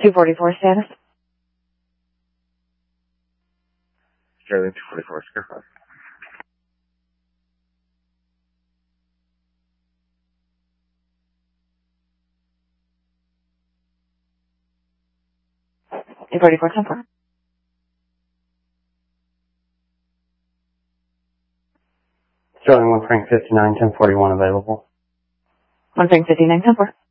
244 status. Sterling 244, Scarpa. Two 10-4. Sterling 1 Frank 59, 1041 available. 1 Frank 59, 10-4.